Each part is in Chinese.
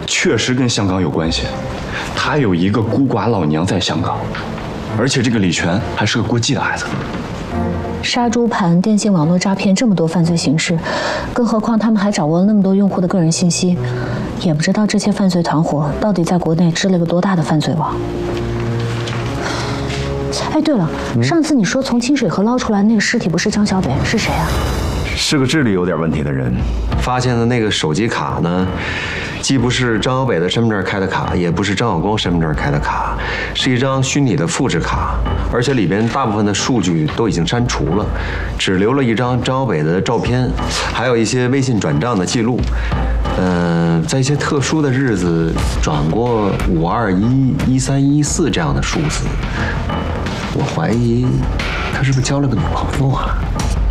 确实跟香港有关系。他有一个孤寡老娘在香港，而且这个李全还是个国际的孩子。 杀猪盘、电信网络诈骗这么多犯罪形式，更何况他们还掌握了那么多用户的个人信息，也不知道这些犯罪团伙到底在国内织了个多大的犯罪网。哎，对了，上次你说从清水河捞出来那个尸体不是张小北，是谁啊？ 是个智力有点问题的人。发现的那个手机卡呢，既不是张小北的身份证开的卡，也不是张晓光身份证开的卡，是一张虚拟的复制卡，而且里边大部分的数据都已经删除了，只留了一张张小北的照片，还有一些微信转账的记录。在一些特殊的日子转过521、1314这样的数字，我怀疑他是不是交了个女朋友啊？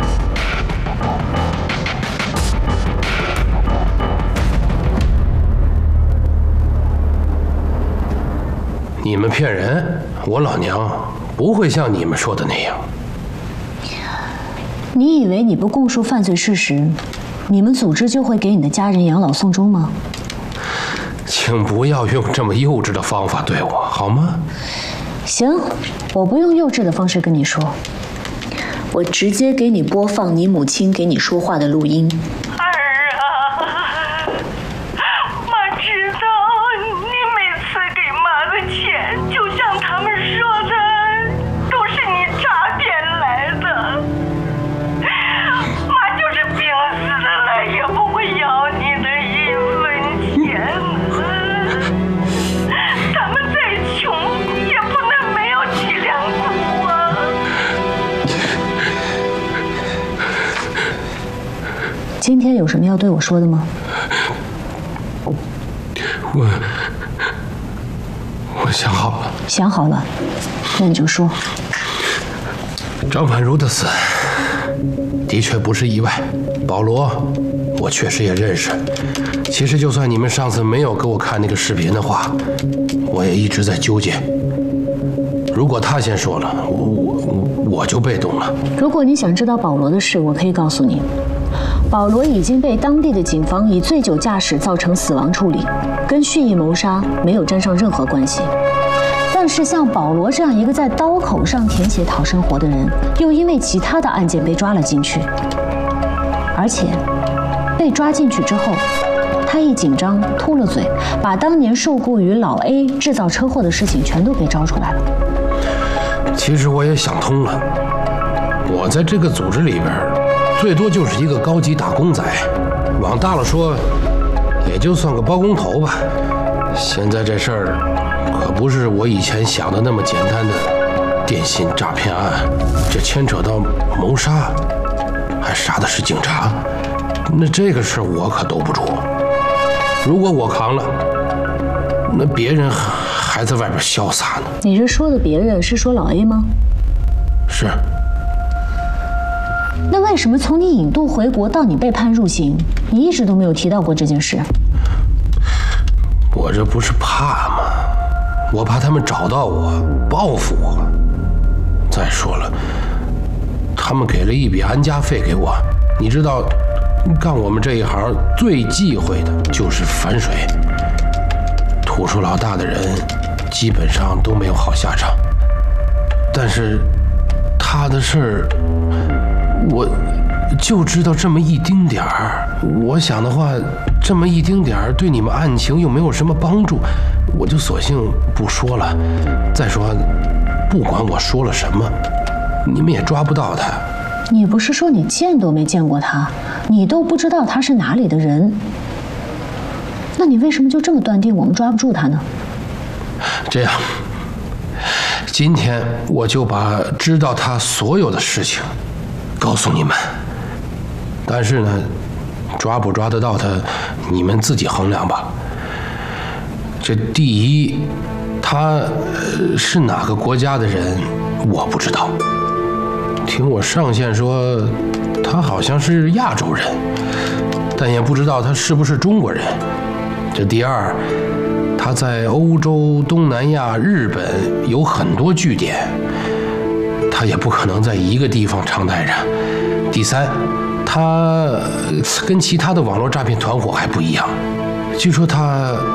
你们骗人，我老娘不会像你们说的那样。 你以为你不供述犯罪事实，你们组织就会给你的家人养老送终吗？ 请不要用这么幼稚的方法对我，好吗？ 行，我不用幼稚的方式跟你说，我直接给你播放你母亲给你说话的录音。今天有什么要对我说的吗？ 我想好了。 想好了，那你就说。 张婉如的死的确不是意外，保罗，我确实也认识。其实就算你们上次没有给我看那个视频的话，我也一直在纠结。如果他先说了，我就被动了。 如果你想知道保罗的事，我可以告诉你。保罗已经被当地的警方以醉酒驾驶造成死亡处理，跟蓄意谋杀没有沾上任何关系。但是像保罗这样一个在刀口上填写讨生活的人，又因为其他的案件被抓了进去，而且被抓进去之后，他一紧张秃了嘴，把当年受雇于老 A 制造车祸的事情全都给招出来了。 其实我也想通了，我在这个组织里边最多就是一个高级打工仔，往大了说，也就算个包工头吧。现在这事儿可不是我以前想的那么简单的电信诈骗案，这牵扯到谋杀，还杀的是警察，那这个事我可兜不住。如果我扛了，那别人还在外边潇洒呢。 你这说的别人是说老 A 吗？ 是。 那为什么从你引渡回国到你被判入刑，你一直都没有提到过这件事？ 我这不是怕吗？我怕他们找到我，报复我。再说了，他们给了一笔安家费给我，你知道，干我们这一行最忌讳的就是反水。土叔老大的人基本上都没有好下场，但是他的事儿，我就知道这么一丁点儿。我想的话，这么一丁点儿对你们案情又没有什么帮助，我就索性不说了。再说，不管我说了什么，你们也抓不到他。 你不是说你见都没见过他，你都不知道他是哪里的人，那你为什么就这么断定我们抓不住他呢？ 这样，今天我就把知道他所有的事情告诉你们，但是呢，抓不抓得到他，你们自己衡量吧。这第一，他是哪个国家的人，我不知道。听我上线说，他好像是亚洲人，但也不知道他是不是中国人。这第二，他在欧洲、东南亚、日本有很多据点，他也不可能在一个地方常待着。第三，他跟其他的网络诈骗团伙还不一样，据说他